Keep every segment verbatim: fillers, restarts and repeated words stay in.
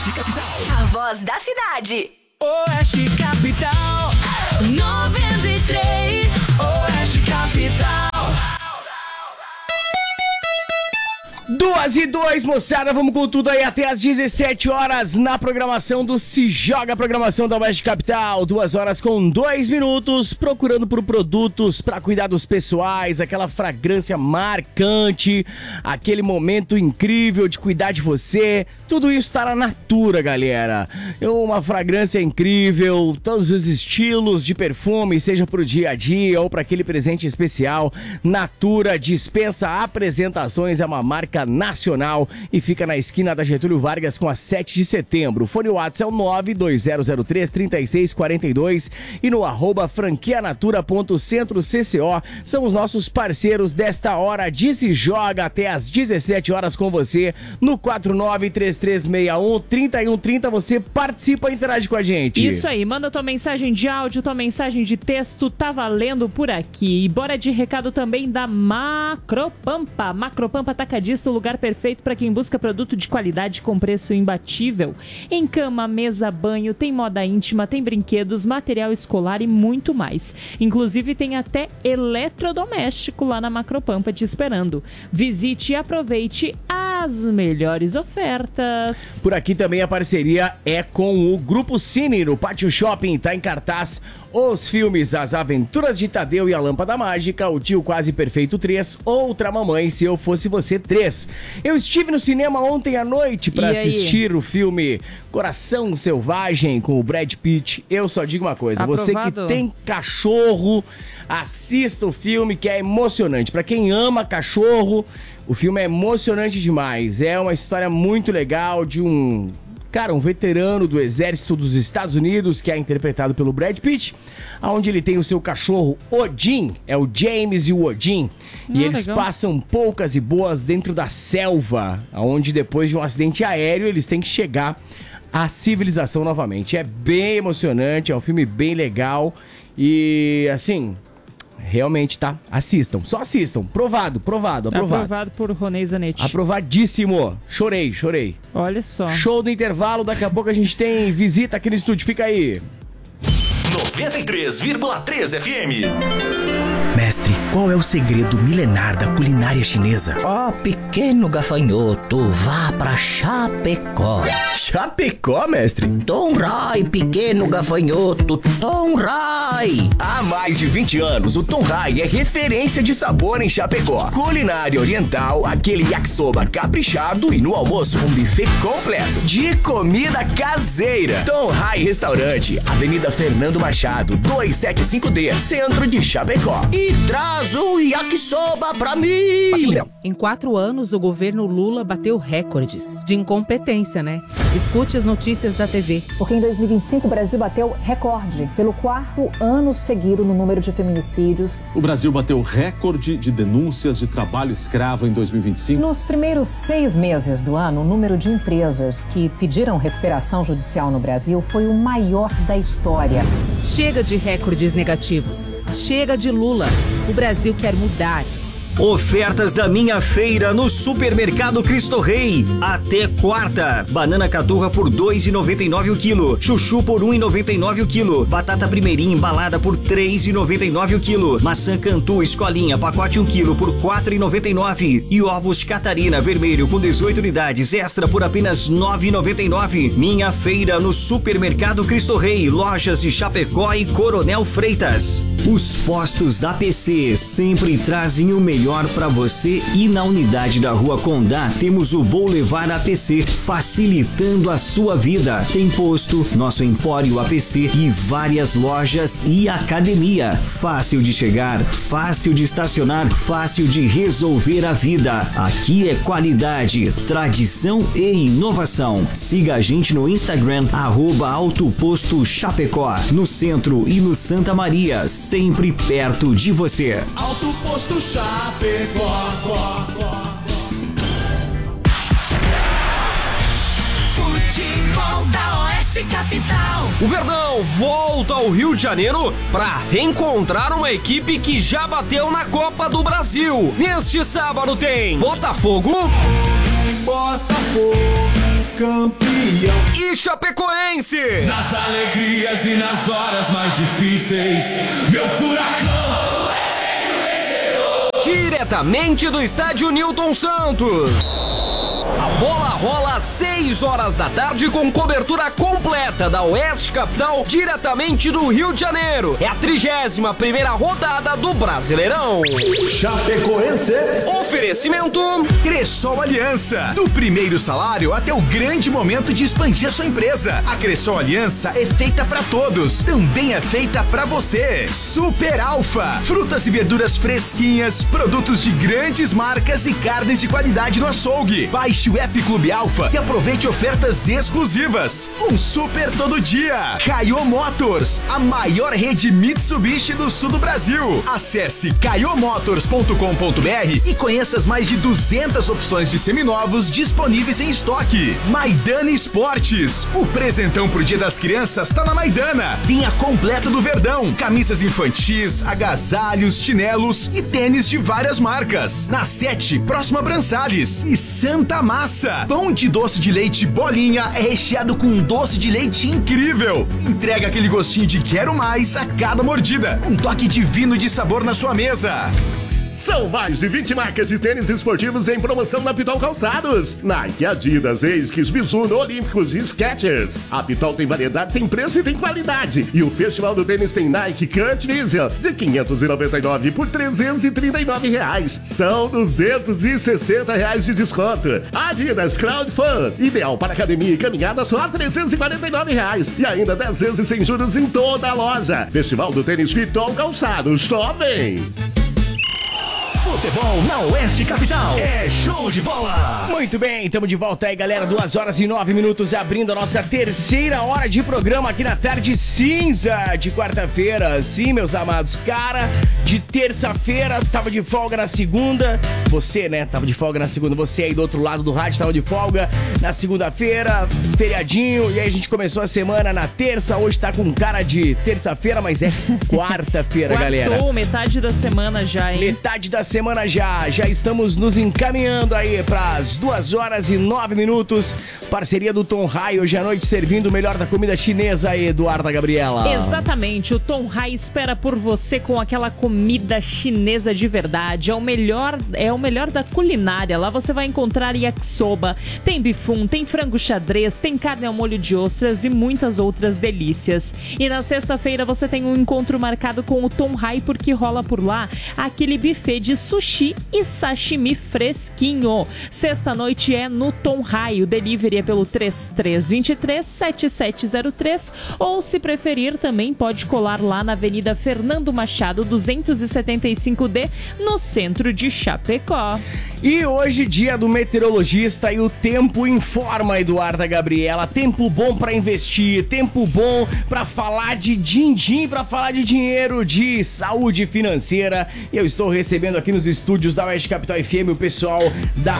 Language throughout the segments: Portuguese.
Oeste Capital. A voz da cidade. Oeste Capital. noventa e três. Oeste Capital. Duas e dois, moçada, vamos com tudo aí até às dezessete horas na programação do Se Joga, a programação da Oeste Capital. Duas horas com dois minutos, procurando por produtos para cuidados pessoais, aquela fragrância marcante, aquele momento incrível de cuidar de você. Tudo isso tá na Natura, galera. É uma fragrância incrível, todos os estilos de perfume, seja pro dia a dia ou para aquele presente especial. Natura dispensa apresentações, é uma marca nacional e fica na esquina da Getúlio Vargas com a sete de setembro. O fone WhatsApp é o nove dois zero zero três, três seis quatro dois e no arroba franquianatura.centro.cco são os nossos parceiros desta hora de Se Joga até às dezessete horas com você no quatro nove três três seis um, três um três zero. Você participa e interage com a gente. Isso aí, manda tua mensagem de áudio, tua mensagem de texto, tá valendo por aqui. E bora de recado também da Macropampa. Macropampa Atacadista, o lugar perfeito para quem busca produto de qualidade com preço imbatível. Em cama, mesa, banho, tem moda íntima, tem brinquedos, material escolar e muito mais. Inclusive tem até eletrodoméstico lá na Macropampa te esperando. Visite e aproveite as melhores ofertas. Por aqui também a parceria é com o Grupo Cine no Pátio Shopping. Tá em cartaz os filmes As Aventuras de Tadeu e a Lâmpada Mágica, O Tio Quase Perfeito três, Outra Mamãe, Se Eu Fosse Você três. Eu estive no cinema ontem à noite para assistir o filme Coração Selvagem com o Brad Pitt. Eu só digo uma coisa, Aprovado. Você que tem cachorro, assista o filme que é emocionante. Para quem ama cachorro, o filme é emocionante demais. É uma história muito legal de um... Cara, um veterano do exército dos Estados Unidos, que é interpretado pelo Brad Pitt, onde ele tem o seu cachorro Odin, é o James e o Odin, ah, e eles legal. Passam poucas e boas dentro da selva, onde depois de um acidente aéreo eles têm que chegar à civilização novamente. É bem emocionante, é um filme bem legal e, assim... Realmente, tá? Assistam. Só assistam. Provado, provado, aprovado. Aprovado por Ronei Zanetti. Aprovadíssimo. Chorei, chorei. Olha só. Show do intervalo. Daqui a pouco a gente tem visita aqui no estúdio. Fica aí. noventa e três vírgula três F M. Mestre, qual é o segredo milenar da culinária chinesa? Ó, oh, pequeno gafanhoto, vá pra Chapecó. Chapecó, mestre? Tonrai, pequeno gafanhoto, Tonrai. Há mais de vinte anos, o Tonrai é referência de sabor em Chapecó. Culinária oriental, aquele yakisoba caprichado e no almoço um buffet completo de comida caseira. Tonrai Restaurante, Avenida Fernando Machado, duzentos e setenta e cinco D, centro de Chapecó. E traz um yakisoba pra mim! Em quatro anos, o governo Lula bateu recordes de incompetência, né? Escute as notícias da T V. Porque em dois mil e vinte e cinco o Brasil bateu recorde pelo quarto ano seguido no número de feminicídios. O Brasil bateu recorde de denúncias de trabalho escravo em dois mil e vinte e cinco. Nos primeiros seis meses do ano, o número de empresas que pediram recuperação judicial no Brasil foi o maior da história. Chega de recordes negativos. Chega de Lula. O Brasil quer mudar. Ofertas da minha feira no Supermercado Cristo Rei. Até quarta. Banana caturra por dois reais e noventa e nove o quilo. Chuchu por um real e noventa e nove o quilo. Batata primeirinha embalada por três reais e noventa e nove o quilo. Maçã Cantu escolinha pacote um quilo por quatro reais e noventa e nove. E ovos Catarina vermelho com dezoito unidades extra por apenas nove reais e noventa e nove. Minha feira no Supermercado Cristo Rei. Lojas de Chapecó e Coronel Freitas. Os postos A P C sempre trazem o melhor para você e na unidade da Rua Condá temos o Boulevard A P C, facilitando a sua vida. Tem posto, nosso Empório A P C e várias lojas e academia. Fácil de chegar, fácil de estacionar, fácil de resolver a vida. Aqui é qualidade, tradição e inovação. Siga a gente no Instagram, arroba Alto Posto Chapecó, no centro e no Santa Maria, sempre perto de você. Alto Posto Chapecó. Futebol da Oeste Capital. O Verdão volta ao Rio de Janeiro para reencontrar uma equipe que já bateu na Copa do Brasil. Neste sábado tem Botafogo, Botafogo, campeão. E Chapecoense! Nas alegrias e nas horas mais difíceis, meu furacão é sempre vencedor. Diretamente do estádio Newton Santos. A bola rola às seis horas da tarde com cobertura completa da Oeste Capital, diretamente do Rio de Janeiro. É a trigésima primeira rodada do Brasileirão. Chapecoense. Oferecimento Cressol Aliança. Do primeiro salário até o grande momento de expandir a sua empresa. A Cressol Aliança é feita para todos. Também é feita para você. Super Alfa. Frutas e verduras fresquinhas, produtos de grandes marcas e carnes de qualidade no açougue. Baixe o App Clube Alfa e aproveite ofertas exclusivas. Um super todo dia. Caio Motors, a maior rede Mitsubishi do sul do Brasil. Acesse caio motors ponto com ponto b r e conheça as mais de duzentas opções de seminovos disponíveis em estoque. Maidana Esportes, o presentão pro Dia das Crianças tá na Maidana. Linha completa do Verdão, camisas infantis, agasalhos, chinelos e tênis de várias marcas. Na sete, próximo a Brançales. E Santa Massa, pão de doce de leite bolinha é recheado com um doce de leite incrível. Entrega aquele gostinho de quero mais a cada mordida. Um toque divino de sabor na sua mesa. São mais de vinte marcas de tênis esportivos em promoção na Pitol Calçados. Nike, Adidas, Asics, Mizuno, Olímpicos e Skechers. A Pitol tem variedade, tem preço e tem qualidade. E o Festival do Tênis tem Nike Kurt Visual de quinhentos e noventa e nove por trezentos e trinta e nove reais. São duzentos e sessenta reais de desconto. Adidas Cloud Fun, ideal para academia e caminhada, só trezentos e quarenta e nove reais. E ainda dez vezes sem juros em toda a loja. Festival do Tênis Pitol Calçados, só vem! Futebol na Oeste Capital. É show de bola. Muito bem, estamos de volta aí, galera. Duas horas e nove minutos, abrindo a nossa terceira hora de programa aqui na tarde cinza de quarta-feira. Sim, meus amados, cara, de terça-feira, tava de folga na segunda. Você, né, tava de folga na segunda. Você aí do outro lado do rádio tava de folga na segunda-feira, feriadinho. E aí a gente começou a semana na terça. Hoje tá com cara de terça-feira, mas é quarta-feira, galera. Quartou, metade da semana já, hein? Metade da semana. Semana já, já estamos nos encaminhando aí para as duas horas e nove minutos. Parceria do Tom Hai hoje à noite servindo o melhor da comida chinesa aí, Eduarda Gabriela. Exatamente, o Tom Hai espera por você com aquela comida chinesa de verdade. É o melhor, é o melhor da culinária. Lá você vai encontrar yakisoba, tem bifum, tem frango xadrez, tem carne ao molho de ostras e muitas outras delícias. E na sexta-feira você tem um encontro marcado com o Tom Hai porque rola por lá aquele buffet de sushi e sashimi fresquinho. Sexta-noite é no Tom Hai. O delivery é pelo três três dois três, sete sete zero três ou, se preferir, também pode colar lá na Avenida Fernando Machado duzentos e setenta e cinco D, no centro de Chapecó. E hoje, dia do meteorologista, e o tempo informa, Eduarda Gabriela. Tempo bom pra investir, tempo bom pra falar de din-din, pra falar de dinheiro, de saúde financeira. E eu estou recebendo aqui nos estúdios da Oeste Capital F M o pessoal da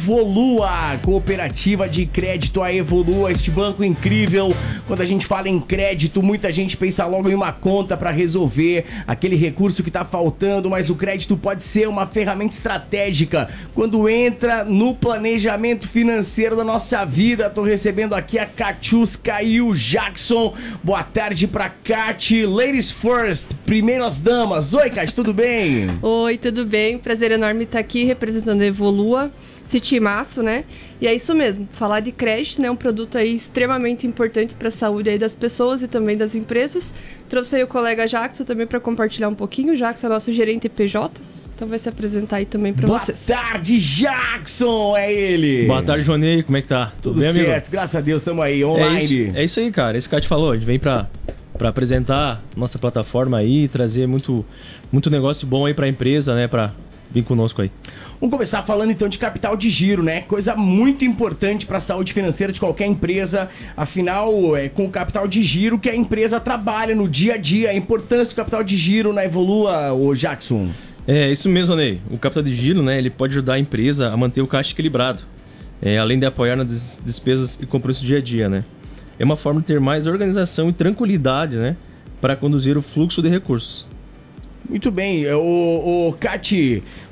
Evolua, cooperativa de crédito. A Evolua, este banco incrível. Quando a gente fala em crédito, muita gente pensa logo em uma conta para resolver aquele recurso que está faltando, mas o crédito pode ser uma ferramenta estratégica quando entra no planejamento financeiro da nossa vida. Tô recebendo aqui a Catiusca e o Jackson. Boa tarde pra Cati. Ladies first, primeiro as damas. Oi, Cati, tudo bem? Oi, tudo bem? Prazer enorme estar aqui representando a Evolua, esse timaço, né? E é isso mesmo, falar de crédito, né? Um produto aí extremamente importante para a saúde aí das pessoas e também das empresas. Trouxe aí o colega Jackson também para compartilhar um pouquinho. O Jackson é nosso gerente P J, então vai se apresentar aí também para vocês. Boa tarde, Jackson, é ele. Boa tarde, Johnny, como é que tá? Tudo, Tudo bem, certo, amigo? Graças a Deus, estamos aí, online. É isso, é isso aí, cara, esse cara te falou, a gente vem para para apresentar nossa plataforma aí, trazer muito, muito negócio bom aí para a empresa, né, para vir conosco aí. Vamos começar falando então de capital de giro, né? Coisa muito importante para a saúde financeira de qualquer empresa. Afinal, é com o capital de giro que a empresa trabalha no dia a dia. A importância do capital de giro na Evolua, ô Jackson. É, isso mesmo, Ney. O capital de giro, né, ele pode ajudar a empresa a manter o caixa equilibrado, é, além de apoiar nas despesas e compromissos do dia a dia, né? É uma forma de ter mais organização e tranquilidade, né, para conduzir o fluxo de recursos. Muito bem, o, o Cati, o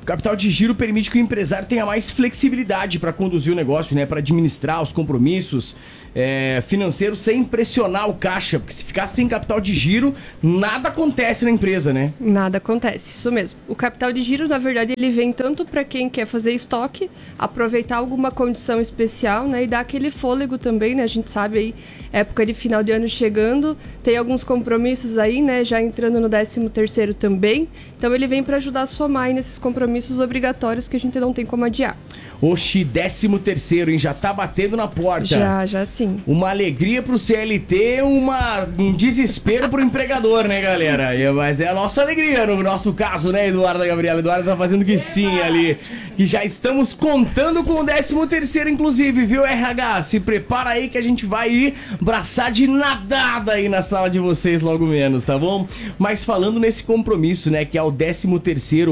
capital de giro permite que o empresário tenha mais flexibilidade para conduzir o negócio, né? Para administrar os compromissos é, financeiros sem pressionar o caixa, porque se ficar sem capital de giro, nada acontece na empresa, né? Nada acontece, isso mesmo. O capital de giro, na verdade, ele vem tanto para quem quer fazer estoque, aproveitar alguma condição especial, né? E dar aquele fôlego também, né? A gente sabe aí, época de final de ano chegando, tem alguns compromissos aí, né? Já entrando no décimo terceiro também. Então ele vem para ajudar a somar aí nesses compromissos obrigatórios que a gente não tem como adiar. Oxi, décimo terceiro, hein? Já tá batendo na porta. Já, já sim. Uma alegria pro C L T, uma, um desespero pro empregador, né, galera? E, mas é a nossa alegria no nosso caso, né, Eduardo e Gabriela? Eduardo tá fazendo que sim ali. E já estamos contando com o décimo terceiro, inclusive, viu, R H? Se prepara aí que a gente vai ir braçar de nadada aí na sala de vocês logo menos, tá bom? Mas falando nesse compromisso, né, que é o décimo terceiro,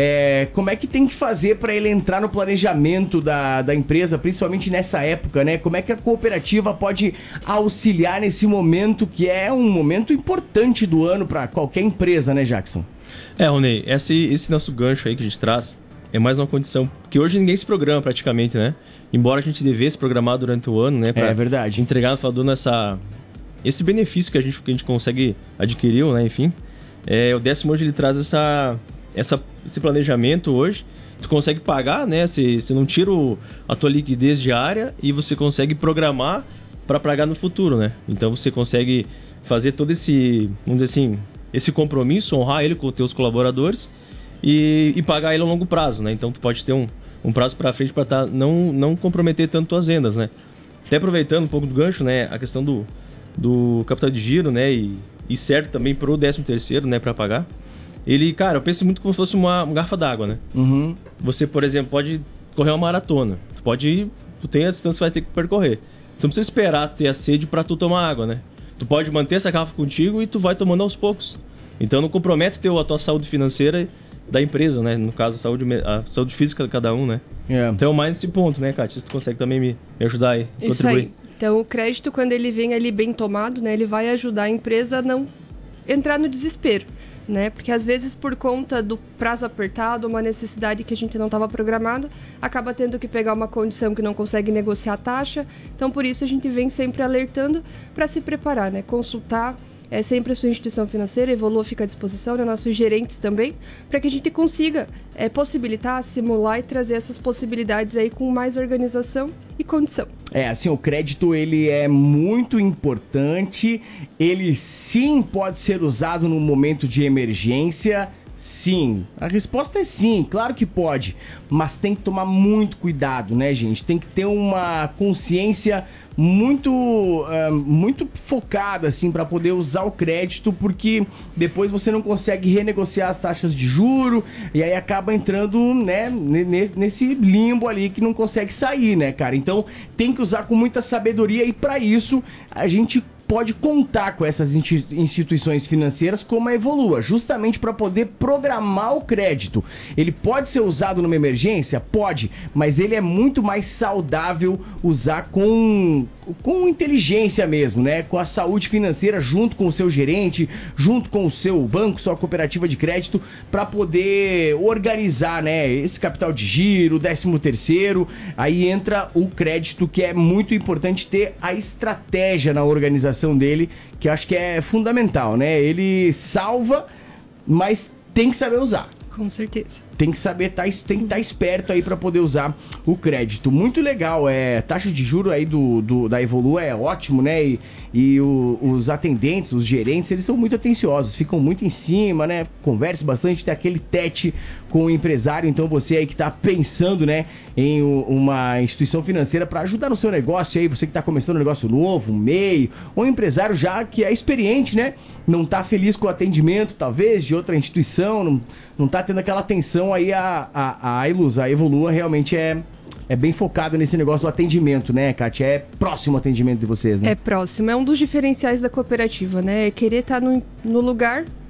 é, como é que tem que fazer pra ele entrar no planejamento Da, da empresa, principalmente nessa época, né? Como é que a cooperativa pode auxiliar nesse momento que é um momento importante do ano para qualquer empresa, né, Jackson? É, Rony, esse, esse nosso gancho aí que a gente traz é mais uma condição que hoje ninguém se programa praticamente, né? Embora a gente devesse programar durante o ano, né? Pra é verdade. Entregar no final do ano essa, esse benefício que a gente, que a gente consegue adquirir, né? Enfim, é, o décimo hoje ele traz essa, essa, esse planejamento hoje. Tu consegue pagar, né? Você, você não tira o, a tua liquidez diária e você consegue programar para pagar no futuro, né? Então você consegue fazer todo esse, vamos dizer assim, esse compromisso, honrar ele com os teus colaboradores e, e pagar ele a longo prazo, né? Então tu pode ter um, um prazo para frente para tá, não, não comprometer tanto tuas vendas, né? Até aproveitando um pouco do gancho, né? A questão do, do capital de giro, né? E, e certo também pro décimo terceiro, né? Para pagar. Ele, cara, eu penso muito como se fosse uma, uma garrafa d'água, né? Uhum. Você, por exemplo, pode correr uma maratona. Tu pode ir, tu tem a distância que vai ter que percorrer. Tu não precisa esperar ter a sede pra tu tomar água, né? Tu pode manter essa garrafa contigo e tu vai tomando aos poucos. Então não compromete teu, a tua saúde financeira da empresa, né? No caso, a saúde, a saúde física de cada um, né? É. Então mais esse ponto, né, Kátia? Se tu consegue também me, me ajudar aí, Isso contribuir. aí. Então o crédito, quando ele vem ali bem tomado, né? Ele vai ajudar a empresa a não entrar no desespero. Né? Porque às vezes por conta do prazo apertado, uma necessidade que a gente não estava programado, acaba tendo que pegar uma condição que não consegue negociar a taxa. Então por isso a gente vem sempre alertando para se preparar, né? Consultar é sempre a sua instituição financeira, a Evolua fica à disposição, né? Nossos gerentes também, para que a gente consiga é, possibilitar, simular e trazer essas possibilidades aí com mais organização e condição. É, assim, o crédito ele é muito importante, ele sim pode ser usado no momento de emergência, sim. A resposta é sim, claro que pode, mas tem que tomar muito cuidado, né, gente? Tem que ter uma consciência muito, uh, muito focada, assim, para poder usar o crédito, porque depois você não consegue renegociar as taxas de juro e aí acaba entrando, né, nesse limbo ali que não consegue sair, né, cara? Então tem que usar com muita sabedoria e para isso a gente pode contar com essas instituições financeiras como a Evolua, justamente para poder programar o crédito. Ele pode ser usado numa emergência? Pode, mas ele é muito mais saudável usar com, com inteligência mesmo, né? Com a saúde financeira junto com o seu gerente, junto com o seu banco, sua cooperativa de crédito, para poder organizar, né, esse capital de giro, décimo terceiro, aí entra o crédito, que é muito importante ter a estratégia na organização dele, que eu acho que é fundamental, né? Ele salva, mas tem que saber usar. Com certeza. Tem que saber, tá, tem que estar esperto aí para poder usar o crédito. Muito legal, é, taxa de juro aí do, do, da Evolua é ótimo, né? E, e o, os atendentes, os gerentes, eles são muito atenciosos, ficam muito em cima, né? Conversa bastante, tem aquele tete com o empresário. Então você aí que tá pensando, né, em uma instituição financeira para ajudar no seu negócio aí, você que tá começando um negócio novo, um meio, ou um empresário já que é experiente, né? Não tá feliz com o atendimento, talvez, de outra instituição, não, não tá tendo aquela atenção. Aí a, a, a Ilus, a Evolua realmente é, é bem focada nesse negócio do atendimento, né, Kátia? É próximo o atendimento de vocês, né? É próximo, é um dos diferenciais da cooperativa, né? É querer estar no, no lugar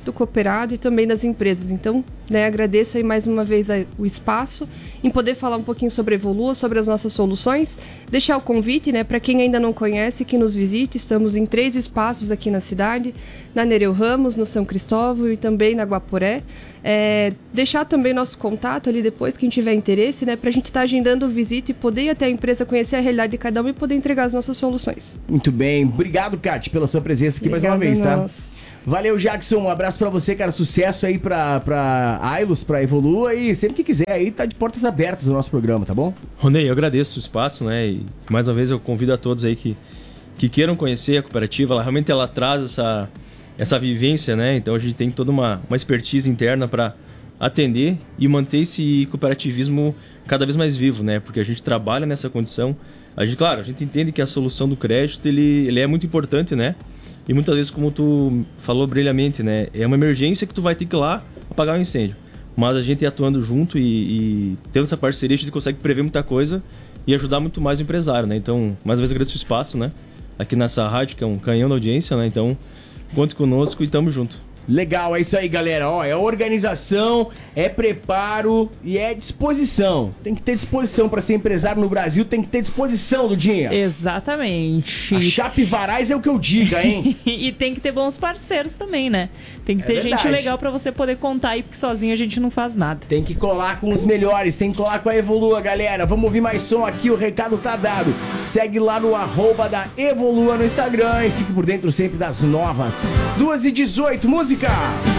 do cooperado e também das empresas. Então, né, agradeço aí mais uma vez aí o espaço em poder falar um pouquinho sobre a Evolua, sobre as nossas soluções. Deixar o convite, né, para quem ainda não conhece, que nos visite. Estamos em três espaços aqui na cidade, na Nereu Ramos, no São Cristóvão e também na Guaporé. É, deixar também nosso contato ali depois, quem tiver interesse, né, pra gente estar tá agendando visita e poder ir até a empresa conhecer a realidade de cada um e poder entregar as nossas soluções. Muito bem. Obrigado, Kátia, pela sua presença aqui Obrigada mais uma vez, nós. tá? Valeu, Jackson. Um abraço pra você, cara. Sucesso aí pra, pra Ailos, pra Evolua. E sempre que quiser aí, tá de portas abertas no nosso programa, tá bom? Ronei, eu agradeço o espaço, né? E mais uma vez eu convido a todos aí que, que queiram conhecer a cooperativa. Ela realmente ela traz essa, essa vivência, né? Então a gente tem toda uma, uma expertise interna para atender e manter esse cooperativismo cada vez mais vivo, né? Porque a gente trabalha nessa condição. A gente, claro, a gente entende que a solução do crédito ele, ele é muito importante, né? E muitas vezes, como tu falou brilhamente, né? É uma emergência que tu vai ter que ir lá apagar um incêndio. Mas a gente atuando junto e, e tendo essa parceria, a gente consegue prever muita coisa e ajudar muito mais o empresário, né? Então, mais uma vez agradeço o espaço, né? Aqui nessa rádio, que é um canhão da audiência, né? Então, conte conosco e tamo junto. Legal, é isso aí, galera. Ó, é organização, é preparo e é disposição. Tem que ter disposição para ser empresário no Brasil, tem que ter disposição, Dudinha. Exatamente. A Chape Varais é o que eu diga, hein? E tem que ter bons parceiros também, né? Tem que É ter verdade. gente legal para você poder contar aí, porque sozinho a gente não faz nada. Tem que colar com os melhores, tem que colar com a Evolua, galera. Vamos ouvir mais som aqui, o recado tá dado. Segue lá no arroba da Evolua no Instagram e fique por dentro sempre das novas. duas e dezoito, música!